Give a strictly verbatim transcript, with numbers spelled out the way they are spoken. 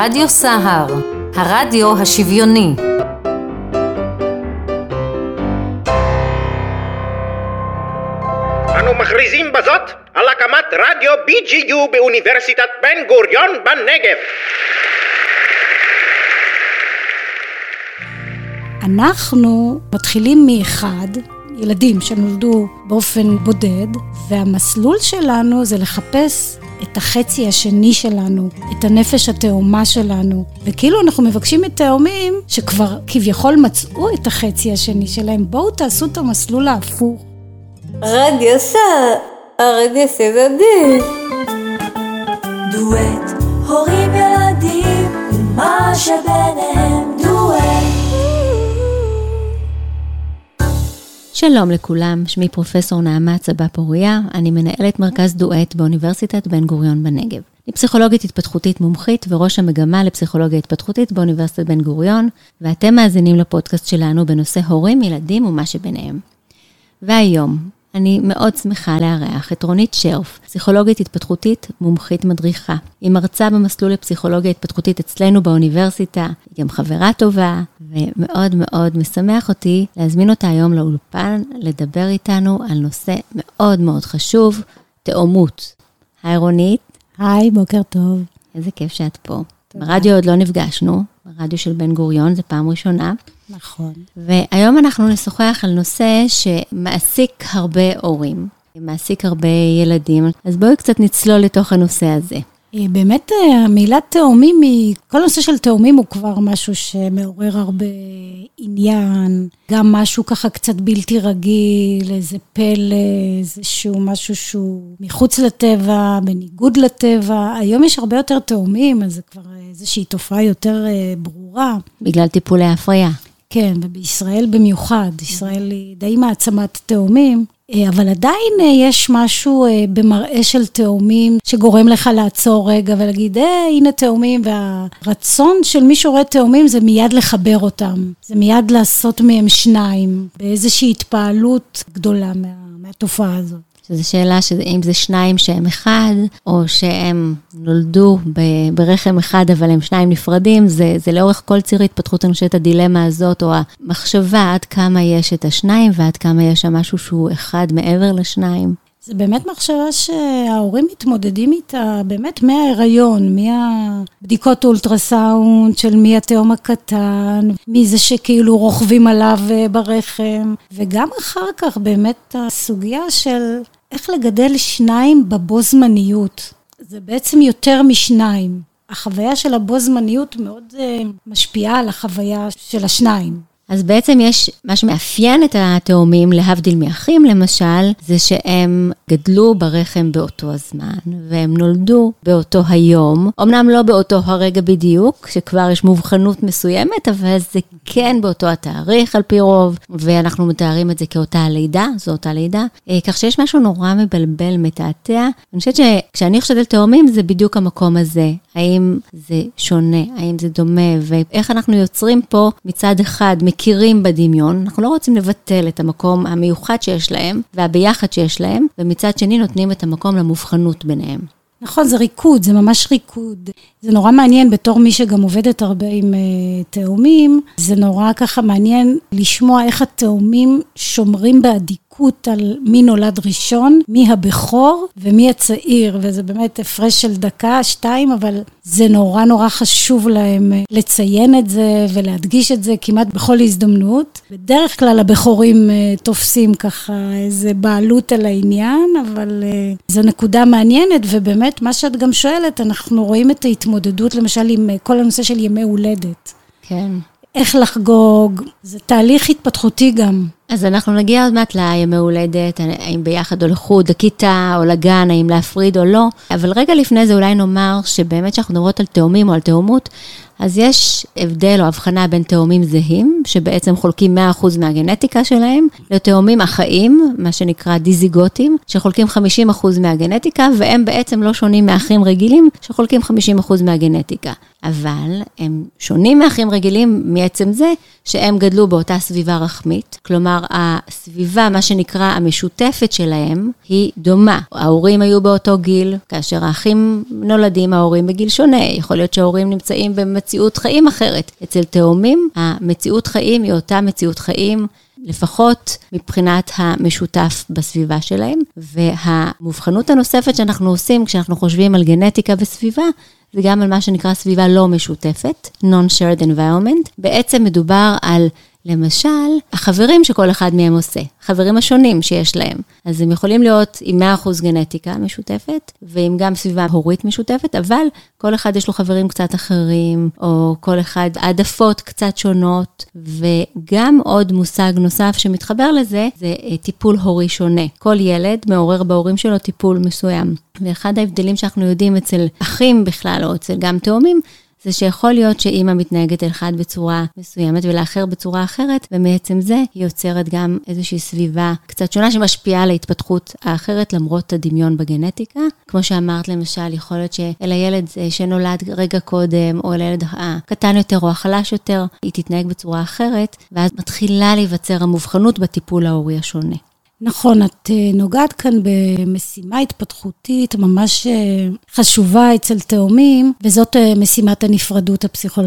רדיו סהר, הרדיו השוויוני. אנו מכריזים בזאת על הקמת רדיו בי ג'י יו באוניברסיטת בן גוריון בנגב. אנחנו מתחילים מאחד, ילדים שנולדו באופן בודד, והמסלול שלנו זה לחפש את החצי השני שלנו, את הנפש התאומה שלנו. וכאילו אנחנו מבקשים את תאומים שכבר כביכול מצאו את החצי השני שלהם. בואו תעשו את המסלול ההפוך. רדיו סהר, הרדיו סהר. דואט, הורים ילדים, ומה שביניהם דואט. שלום לכולם, שמי פרופסור נעמה צבא פוריה, אני מנהלת מרכז דואט באוניברסיטת בן גוריון בנגב. אני פסיכולוגית התפתחותית מומחית וראש המגמה לפסיכולוגיה התפתחותית באוניברסיטת בן גוריון, ואתם מאזינים לפודקאסט שלנו בנושא הורים, ילדים ומה שביניהם. והיום אני מאוד שמחה לארח את רונית שרף, פסיכולוגית התפתחותית מומחית מדריכה. היא מרצה במסלול לפסיכולוגיה התפתחותית אצלנו באוניברסיטה, היא גם חברה טובה, ומאוד מאוד משמח אותי להזמין אותה היום לאולפן, לדבר איתנו על נושא מאוד מאוד חשוב, תאומות. היי רונית. היי, בוקר טוב. איזה כיף שאת פה. תודה. ברדיו עוד לא נפגשנו, ברדיו של בן גוריון, זה פעם ראשונה. נכון. והיום אנחנו נשוחח על נושא שמעסיק הרבה הורים, מעסיק הרבה ילדים, אז בואו קצת נצלול לתוך הנושא הזה. באמת המילה תאומים, כל הנושא של תאומים הוא כבר משהו שמעורר הרבה עניין, גם משהו ככה קצת בלתי רגיל, איזה פלא, איזשהו משהו שהוא מחוץ לטבע, בניגוד לטבע. היום יש הרבה יותר תאומים, אז זה כבר איזושהי תופעה יותר ברורה. בגלל טיפולי הפריה. כן, ובישראל במיוחד, ישראל היא די מעצמת תאומים, אבל עדיין יש משהו במראה של תאומים שגורם לך לעצור רגע ולהגיד, אה, הנה תאומים, והרצון של מי שרואה תאומים זה מיד לחבר אותם, זה מיד לעשות מהם שניים, באיזושהי התפעלות גדולה מה, מהתופעה הזאת. שזו שאלה שאם זה שניים שהם אחד, או שהם נולדו ברחם אחד, אבל הם שניים נפרדים, זה, זה לאורך כל ציר התפתחות אנושי את הדילמה הזאת, או המחשבה עד כמה יש את השניים, ועד כמה יש שם משהו שהוא אחד מעבר לשניים. זה באמת מחשבה שההורים מתמודדים איתה, באמת מההיריון, מהבדיקות אולטרסאונד של מי התאום הקטן, מי זה שכאילו רוכבים עליו ברחם, וגם אחר כך באמת הסוגיה של איך לגדל שניים בבו זמניות. זה בעצם יותר משניים. החוויה של הבו זמניות מאוד משפיעה על החוויה של השניים. אז בעצם יש מה שמאפיין את התאומים, להבדיל מאחים למשל, זה שהם גדלו ברחם באותו הזמן, והם נולדו באותו היום, אמנם לא באותו הרגע בדיוק, שכבר יש מובחנות מסוימת, אבל זה כן באותו התאריך על פי רוב, ואנחנו מתארים את זה כאותה הלידה, זו אותה לידה, כך שיש משהו נורא מבלבל, מתעתע. אני חושבת שכשאני חושבת על תאומים, זה בדיוק המקום הזה, האם זה שונה, האם זה דומה, ואיך אנחנו יוצרים פה מצד אחד, מכירים בדמיון, אנחנו לא רוצים לבטל את המקום המיוחד שיש להם, והביחד שיש להם, ומצד שני נותנים את המקום למובחנות ביניהם. נכון, זה ריקוד, זה ממש ריקוד. זה נורא מעניין בתור מי שגם עובדת הרבה עם uh, תאומים, זה נורא ככה מעניין לשמוע איך התאומים שומרים בעדיקות על מי נולד ראשון, מי הבכור ומי הצעיר, וזה באמת הפרש של דקה, שתיים, אבל זה נורא נורא חשוב להם לציין את זה ולהדגיש את זה כמעט בכל הזדמנות. בדרך כלל הבכורים uh, תופסים ככה איזה בעלות על העניין, אבל uh, זו נקודה מעניינת, ובאמת מה שאת גם שואלת, אנחנו רואים את ההתמודדות למשל עם כל הנושא של ימי הולדת. כן. איך לחגוג, זה תהליך התפתחותי גם. אז אנחנו נגיע עוד מעט לימי הולדת, האם ביחד או לחוד, לכיתה או לגן, האם להפריד או לא, אבל רגע לפני זה אולי נאמר שבאמת שאנחנו מדברות על תאומים או על תאומות, אז יש הבדל או הבחנה בין תאומים זהים, שבעצם חולקים מאה אחוז מהגנטיקה שלהם, לתאומים החיים, מה שנקרא דיזיגוטים, שחולקים חמישים אחוז מהגנטיקה, והם בעצם לא שונים מאחים רגילים, שחולקים חמישים אחוז מהגנטיקה. אבל הם שונים מאחים רגילים מעצם זה, שהם גדלו באותה סביבה רחמית, כלומר, הסביבה, מה שנקרא המשותפת שלהם, היא דומה. ההורים היו באותו גיל, כאשר האחים נולדים, ההורים בגיל שונה, יכול להיות שההורים נמצאים במציאות חיים אחרת. אצל תאומים, המציאות חיים היא אותה מציאות חיים, לפחות מבחינת המשותף בסביבה שלהם, והמובחנות הנוספת שאנחנו עושים, כשאנחנו חושבים על גנטיקה וסביבה, זה גם על מה שנקרא סביבה לא משותפת, non-shared environment. בעצם מדובר על, למשל, החברים שכל אחד מהם עושה, חברים השונים שיש להם. אז הם יכולים להיות עם מאה אחוז גנטיקה משותפת, ועם גם סביבה הורית משותפת, אבל כל אחד יש לו חברים קצת אחרים, או כל אחד העדפות קצת שונות, וגם עוד מושג נוסף שמתחבר לזה, זה טיפול הורי שונה. כל ילד מעורר בהורים שלו טיפול מסוים. ואחד ההבדלים שאנחנו יודעים אצל אחים בכלל, או אצל גם תאומים, זה שיכול להיות שאמא מתנהגת אל אחד בצורה מסוימת ולאחר בצורה אחרת, ומעצם זה היא יוצרת גם איזושהי סביבה קצת שונה שמשפיעה על ההתפתחות האחרת למרות הדמיון בגנטיקה. כמו שאמרת למשל, יכול להיות שאל הילד שנולד רגע קודם, או אל הילד הקטן יותר או החלש יותר, היא תתנהג בצורה אחרת, ואז מתחילה להיווצר המובחנות בטיפול ההורי השונה. נכון, את נוגעת כאן במשימה התפתחותית ממש חשובה אצל תאומים, וזאת משימת הנפרדות הפסיכולוגית.